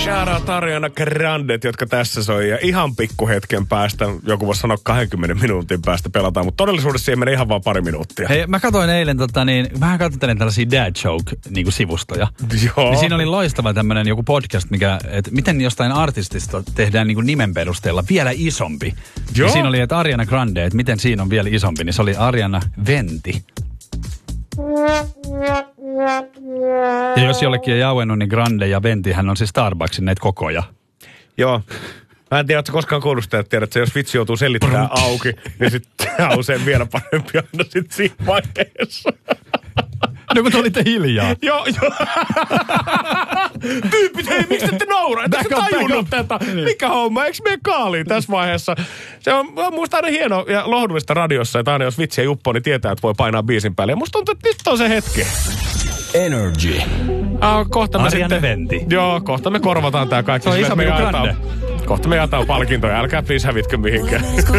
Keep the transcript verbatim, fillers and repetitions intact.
Shoutout Ariana Grandet, jotka tässä soi. Ja ihan pikkuhetken päästä, joku voisi sanoa kaksikymmentä minuutin päästä pelataan, mutta todellisuudessa siihen menee ihan vaan pari minuuttia. Hei, mä katsoin eilen, tota, niin, mähän katsottelin tällaisia dad joke-sivustoja. Joo. Niin siinä oli loistava tämmönen joku podcast, mikä, että miten jostain artistista tehdään niin kuin nimen perusteella vielä isompi. Joo. Ja siinä oli, että Ariana Grande, että miten siinä on vielä isompi, niin se oli Ariana Venti. Ja jos jollekin ei auennut, niin Grande ja Venti, hän on siis Starbucksin näitä kokoja. Joo. Mä en tiedä, että sä koskaan kuullut sitä, että tiedät, että jos vitsi joutuu selittämään auki, niin sitten on usein vielä parempi aina sitten siinä vaiheessa. No kun te olitte hiljaa. Joo, joo. Tyypit, hei, miksi te nauraa? Ettekö tajunnut tätä? Mikä homma? Eikö mene kaaliin tässä vaiheessa? Se on musta aina hieno ja lohdullista radiossa, että aina jos vitsiä juppoo, niin tietää, että voi painaa biisin päälle. Ja musta tuntuu, että nyt on se hetki. Energy. Ah, kohta me Ariana sitten, Venti. Joo, kohta me korvataan tää kaikki. Se on isompi kuin Grande. Kohta me jaetaan palkintoja. Älkää please hävitkö mihinkään.